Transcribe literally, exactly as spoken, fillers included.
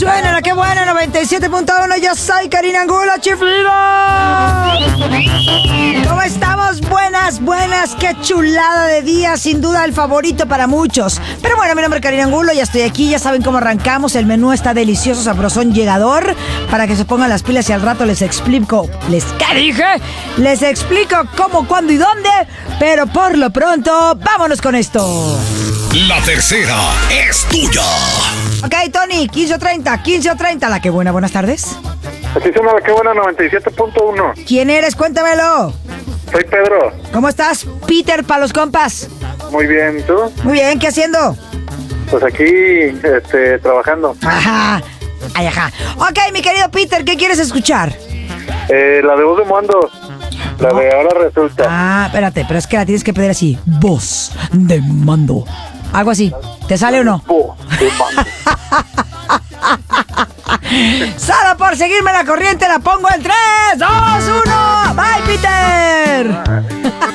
Suena la que buena, noventa y siete punto uno. Yo soy Karina Angulo, chiflido. ¿Cómo estamos? Buenas, buenas. Qué chulada de día. Sin duda el favorito para muchos. Pero bueno, mi nombre es Karina Angulo. Ya estoy aquí. Ya saben cómo arrancamos. El menú está delicioso, sabrosón, llegador. Para que se pongan las pilas y al rato les explico. ¿Les qué dije? Les explico cómo, cuándo y dónde. Pero por lo pronto, vámonos con esto. La tercera es tuya. Ok, Tony, quince o treinta, quince o treinta. La que buena, buenas tardes. Así suena la que buena, noventa y siete punto uno. ¿Quién eres? Cuéntamelo. Soy Pedro. ¿Cómo estás, Peter, para los compas? Muy bien, ¿y tú? Muy bien, ¿qué haciendo? Pues aquí, este, trabajando. Ajá, ay, ajá. Ok, mi querido Peter, ¿qué quieres escuchar? Eh, la de voz de mando. La de ahora resulta. Ah, espérate, pero es que la tienes que pedir así. Voz de mando. Algo así. ¿Te sale o no? Voz de mando. Solo por seguirme la corriente la pongo en tres, dos, uno.